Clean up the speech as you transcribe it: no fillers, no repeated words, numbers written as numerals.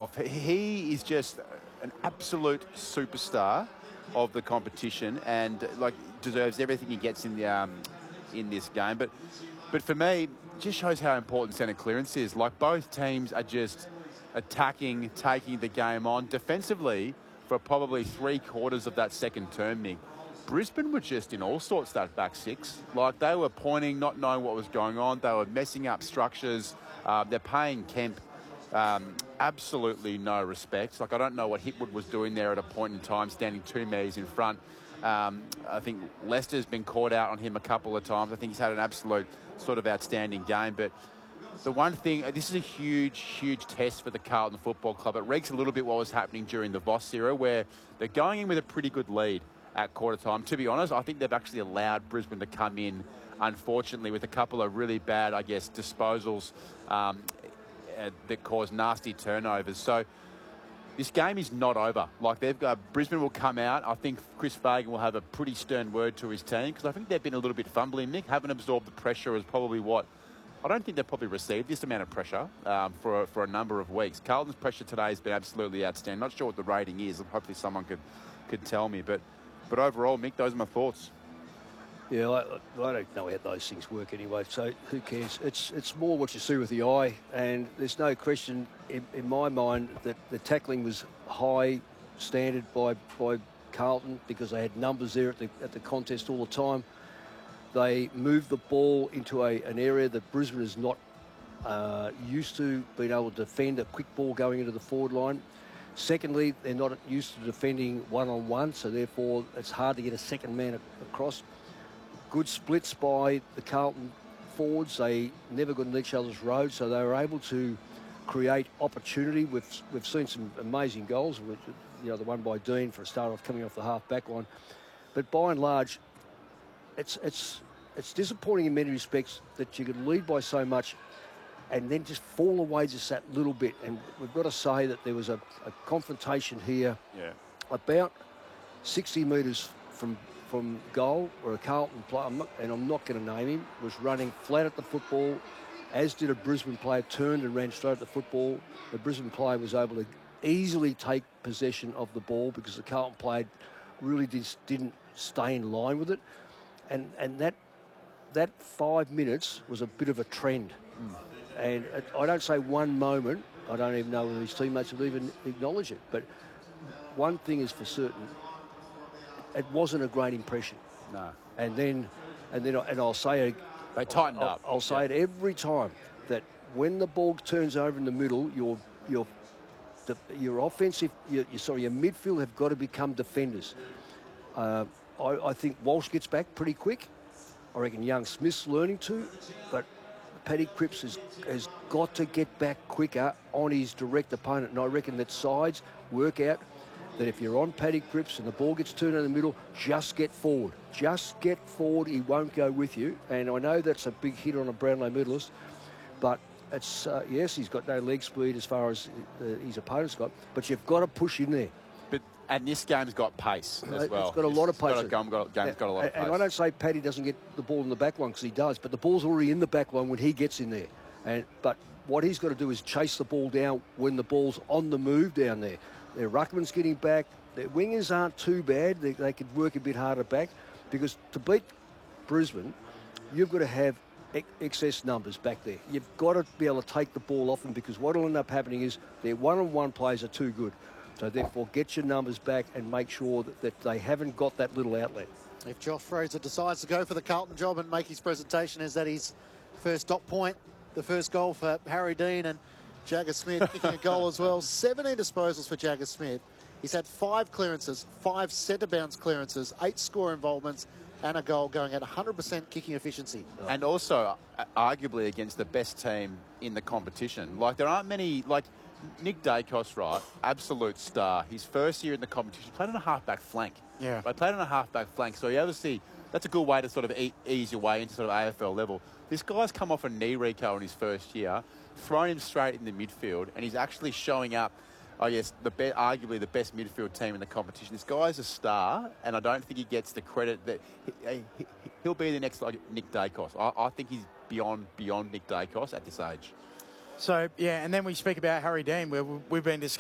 off. He is just an absolute superstar of the competition, and like deserves everything he gets in the in this game. But for me, it just shows how important centre clearance is. Like, both teams are just attacking, taking the game on defensively for probably 3/4 of that second term, Nick. Brisbane were just in all sorts that back six. Like, they were pointing, not knowing what was going on. They were messing up structures. They're paying Kemp absolutely no respect. Like, I don't know what Hipwood was doing there at a point in time, standing 2 metres in front. I think Lester's been caught out on him a couple of times. I think he's had an absolute sort of outstanding game. But the one thing, this is a huge, huge test for the Carlton Football Club. It reeks a little bit what was happening during the Voss era, where they're going in with a pretty good lead at quarter time. To be honest, I think they've actually allowed Brisbane to come in, unfortunately, with a couple of really bad, I guess, disposals that caused nasty turnovers. So this game is not over. Like, Brisbane will come out. I think Chris Fagan will have a pretty stern word to his team, because I think they've been a little bit fumbling, Nick. Haven't absorbed the pressure as probably what... I don't think they've probably received this amount of pressure for a number of weeks. Carlton's pressure today has been absolutely outstanding. Not sure what the rating is. Hopefully someone could tell me. But overall, Mick, those are my thoughts. Yeah, I don't know how those things work anyway, so who cares? It's more what you see with the eye, and there's no question in my mind that the tackling was high standard by Carlton, because they had numbers there at the contest all the time. They moved the ball into an area that Brisbane is not used to being able to defend, a quick ball going into the forward line. Secondly, they're not used to defending one-on-one, so therefore it's hard to get a second man across. Good splits by the Carlton forwards. They never got in each other's road, so they were able to create opportunity. We've seen some amazing goals, with, you know, the one by Dean for a start off coming off the half-back line. But by and large, it's disappointing in many respects that you could lead by so much and then just fall away just that little bit. And we've got to say that there was a confrontation here, about 60 metres from goal, where a Carlton player, I'm not going to name him, was running flat at the football, as did a Brisbane player, turned and ran straight at the football. The Brisbane player was able to easily take possession of the ball, because the Carlton player really didn't stay in line with it. And that 5 minutes was a bit of a trend. And I don't say one moment, I don't even know whether his teammates would even acknowledge it, but one thing is for certain, it wasn't a great impression. No. And I'll say it. They tightened up. I'll say it every time, that when the ball turns over in the middle, your offensive, your midfield have got to become defenders. I think Walsh gets back pretty quick. I reckon Young Smith's learning to, but Paddy Cripps has got to get back quicker on his direct opponent. And I reckon that sides work out that if you're on Paddy Cripps and the ball gets turned in the middle, just get forward. Just get forward. He won't go with you. And I know that's a big hit on a Brownlow medalist, but it's yes, he's got no leg speed as far as his opponent's got, but you've got to push in there. And this game's got pace as well. It's got a lot of pace. Game's got a lot of pace. And I don't say Paddy doesn't get the ball in the back line, because he does, but the ball's already in the back line when he gets in there. But what he's got to do is chase the ball down when the ball's on the move down there. Their ruckman's getting back. Their wingers aren't too bad. They could work a bit harder back, because to beat Brisbane, you've got to have excess numbers back there. You've got to be able to take the ball off them, because what will end up happening is their one-on-one players are too good. So therefore, get your numbers back and make sure that they haven't got that little outlet. If Josh Fraser decides to go for the Carlton job and make his presentation, is that his first dot point, the first goal for Harry Dean, and Jagger Smith kicking a goal as well. 17 disposals for Jagger Smith. He's had 5 clearances, 5 centre bounce clearances, 8 score involvements, and a goal, going at 100% kicking efficiency. And also, arguably, against the best team in the competition. Like, there aren't many, like, Nick Dacos, right, absolute star. His first year in the competition, played on a half-back flank. Yeah. They played on a half-back flank, so you obviously, that's a good way to sort of ease your way into sort of AFL level. This guy's come off a knee reco in his first year, thrown him straight in the midfield, and he's actually showing up, I guess, arguably the best midfield team in the competition. This guy's a star, and I don't think he gets the credit that he'll be the next, like, Nick Dacos. I think he's beyond Nick Dacos at this age. So, yeah, and then we speak about Harry Dean, where we've been discussing